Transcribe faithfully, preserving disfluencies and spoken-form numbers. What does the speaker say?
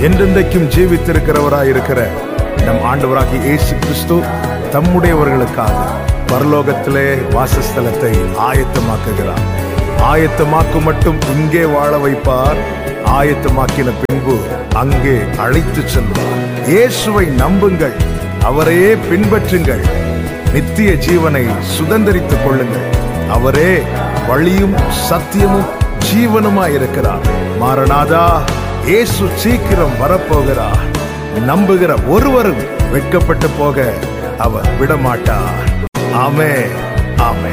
என்றென்றைக்கும் ஜீவித்திருக்கிறவராய் இருக்கிற நம் ஆண்டவராகிய இயேசு கிறிஸ்து தம்முடையவர்களுக்காக பரலோகத்திலே வாசஸ்தலத்தை ஆயத்தமாக்குகிறார். ஆயத்தமாக்கு மட்டும் இங்கே வாழ வைப்பார். ஆயத்தமாக்கின பின்பு அங்கே அழைத்து செல்வார். இயேசுவை நம்புங்கள், அவரையே பின்பற்றுங்கள், நித்திய ஜீவனை சுதந்தரித்துக் கொள்ளுங்கள். அவரே வழியும் சத்தியமும் ஜீவனுமாய் இருக்கிறார். மாரநாதா, இயேசு சீக்கிரம் வரப்போகிறார். நம்புகிற ஒருவரும் வெட்கப்பட்டு போக அவர் விடமாட்டார். ஆமென், ஆமென்.